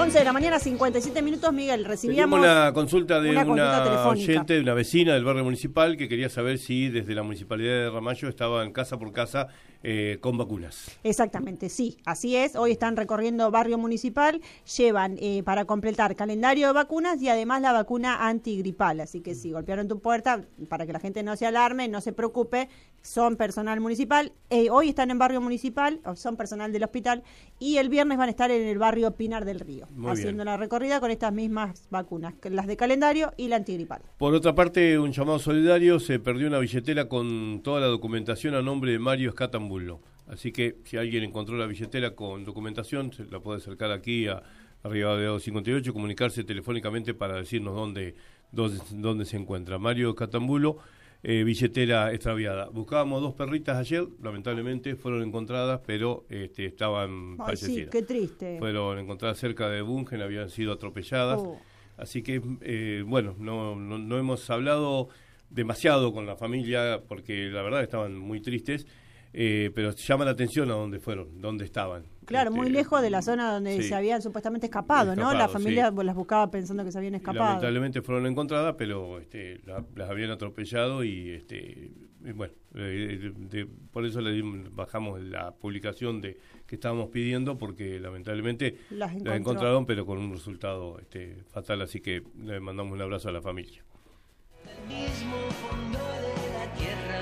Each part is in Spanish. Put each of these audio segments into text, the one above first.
11 de la mañana, 57 minutos, Miguel. Recibíamos una consulta de una oyente, de una vecina del barrio municipal que quería saber si desde la municipalidad de Ramallo estaban casa por casa con vacunas. Exactamente, sí, así es. Hoy están recorriendo barrio municipal, llevan para completar calendario de vacunas y además la vacuna antigripal. Así que si golpearon tu puerta, para que la gente no se alarme, no se preocupe, son personal municipal. Hoy están en barrio municipal, son personal del hospital, y el viernes van a estar en el barrio Pinar del Río, haciendo la recorrida con estas mismas vacunas, las de calendario y la antigripal. Por otra parte, un llamado solidario: se perdió una billetera con toda la documentación a nombre de Mario Escatambulo. Así que si alguien encontró la billetera con documentación, se la puede acercar aquí a Rivadavia 58, comunicarse telefónicamente para decirnos dónde se encuentra. Mario Escatambulo, billetera extraviada. Buscábamos 2 perritas ayer, lamentablemente fueron encontradas, pero estaban fallecidas. Sí, qué triste. Fueron encontradas cerca de Bungen, habían sido atropelladas. Así que, no hemos hablado demasiado con la familia porque la verdad estaban muy tristes, pero llama la atención a dónde fueron, dónde estaban. Claro, muy lejos de la zona donde se habían supuestamente escapado, ¿no? La familia las buscaba pensando que se habían escapado. Lamentablemente fueron encontradas, pero las habían atropellado y por eso bajamos la publicación que estábamos pidiendo, porque lamentablemente las encontraron, pero con un resultado fatal. Así que le mandamos un abrazo a la familia. El mismo fondo de la tierra.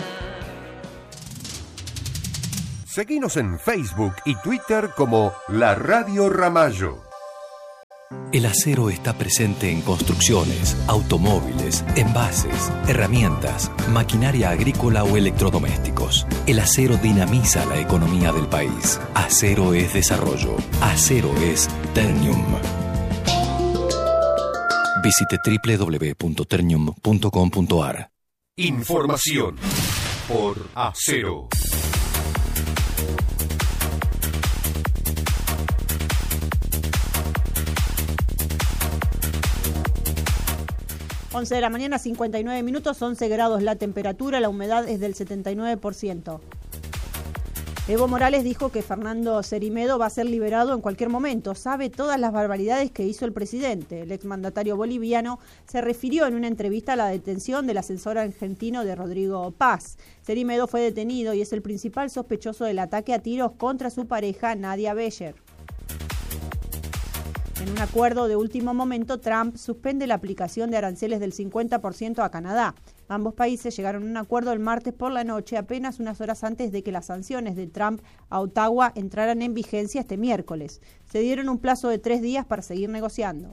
Seguinos en Facebook y Twitter como La Radio Ramallo. El acero está presente en construcciones, automóviles, envases, herramientas, maquinaria agrícola o electrodomésticos. El acero dinamiza la economía del país. Acero es desarrollo. Acero es Ternium. Visite www.ternium.com.ar. Información por Acero. Once de la mañana, 59 minutos, 11 grados la temperatura, la humedad es del 79%. Evo Morales dijo que Fernando Cerímedo va a ser liberado en cualquier momento. Sabe todas las barbaridades que hizo el presidente. El exmandatario boliviano se refirió en una entrevista a la detención del asesor argentino de Rodrigo Paz. Cerímedo fue detenido y es el principal sospechoso del ataque a tiros contra su pareja Nadia Beyer. En un acuerdo de último momento, Trump suspende la aplicación de aranceles del 50% a Canadá. Ambos países llegaron a un acuerdo el martes por la noche, apenas unas horas antes de que las sanciones de Trump a Ottawa entraran en vigencia este miércoles. Se dieron un plazo de 3 días para seguir negociando.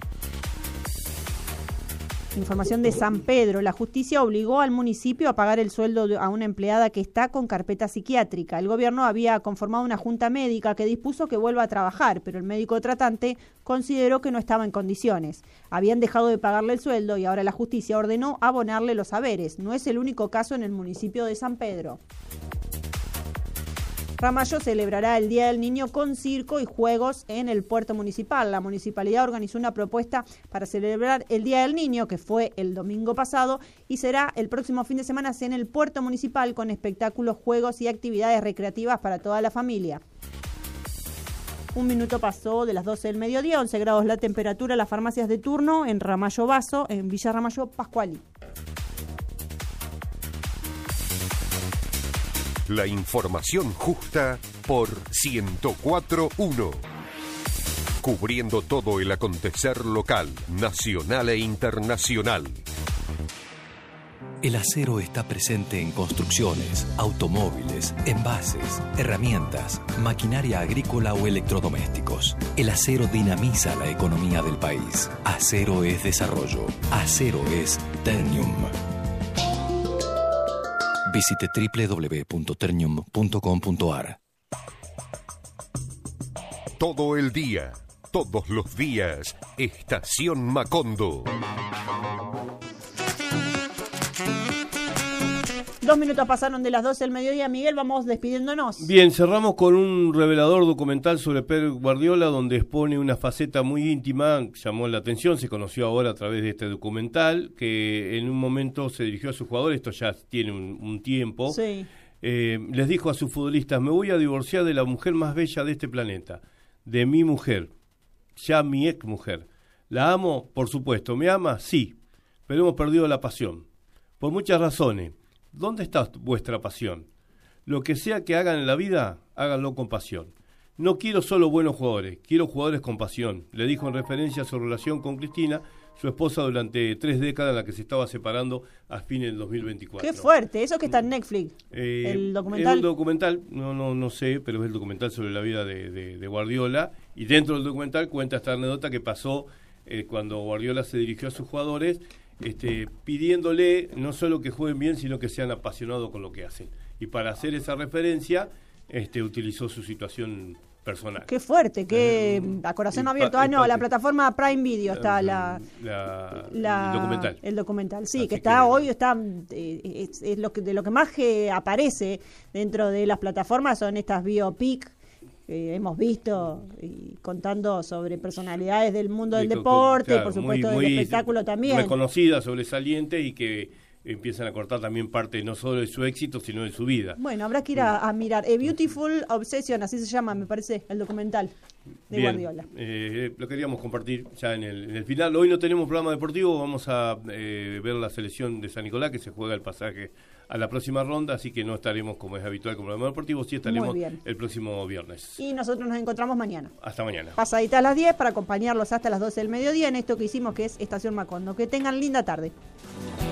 Información de San Pedro. La justicia obligó al municipio a pagar el sueldo a una empleada que está con carpeta psiquiátrica. El gobierno había conformado una junta médica que dispuso que vuelva a trabajar, pero el médico tratante consideró que no estaba en condiciones. Habían dejado de pagarle el sueldo y ahora la justicia ordenó abonarle los haberes. No es el único caso en el municipio de San Pedro. Ramallo celebrará el Día del Niño con circo y juegos en el puerto municipal. La municipalidad organizó una propuesta para celebrar el Día del Niño, que fue el domingo pasado, y será el próximo fin de semana en el puerto municipal con espectáculos, juegos y actividades recreativas para toda la familia. Un minuto pasó de las 12 del mediodía, 11 grados la temperatura, las farmacias de turno en Ramallo Basso, en Villa Ramallo, Pascuali. La información justa por 104.1. Cubriendo todo el acontecer local, nacional e internacional. El acero está presente en construcciones, automóviles, envases, herramientas, maquinaria agrícola o electrodomésticos. El acero dinamiza la economía del país. Acero es desarrollo. Acero es Ternium. Visite www.ternium.com.ar. Todo el día, todos los días, Estación Macondo. 2 minutos pasaron de las 12 del mediodía. Miguel, vamos despidiéndonos. Bien, cerramos con un revelador documental sobre Pep Guardiola, donde expone una faceta muy íntima, llamó la atención, se conoció ahora a través de este documental, que en un momento se dirigió a sus jugadores, esto ya tiene un tiempo, sí. Les dijo a sus futbolistas: me voy a divorciar de la mujer más bella de este planeta, de mi mujer. ya mi ex mujer. ¿La amo? Por supuesto. ¿Me ama? Sí. Pero hemos perdido la pasión. Por muchas razones. ¿Dónde está vuestra pasión? Lo que sea que hagan en la vida, háganlo con pasión. No quiero solo buenos jugadores, quiero jugadores con pasión. Le dijo en referencia a su relación con Cristina, su esposa durante 3 décadas en la que se estaba separando a fines del 2024. Qué fuerte, eso que está en Netflix, el documental. Es un documental, no sé, pero es el documental sobre la vida de Guardiola, y dentro del documental cuenta esta anécdota que pasó cuando Guardiola se dirigió a sus jugadores, pidiéndole no solo que jueguen bien, sino que sean apasionados con lo que hacen. Y para hacer esa referencia, utilizó su situación personal. Qué fuerte, a corazón abierto. La plataforma Prime Video está el documental. El documental, sí, Así que está hoy, es de lo que más aparece dentro de las plataformas son estas biopic que hemos visto y contando sobre personalidades del mundo del deporte, claro, por supuesto del espectáculo también. Reconocidas, sobresalientes y que empiezan a cortar también parte no solo de su éxito, sino de su vida. Bueno, habrá que ir a mirar. Beautiful Obsession, así se llama, me parece, el documental de Guardiola. Lo queríamos compartir ya en el final. Hoy no tenemos programa deportivo, vamos a ver la selección de San Nicolás, que se juega el pasaje a la próxima ronda, así que no estaremos como es habitual con programa deportivo, sí estaremos el próximo viernes. Y nosotros nos encontramos mañana. Hasta mañana. Pasadita a las 10 para acompañarlos hasta las 12 del mediodía en esto que hicimos, que es Estación Macondo. Que tengan linda tarde.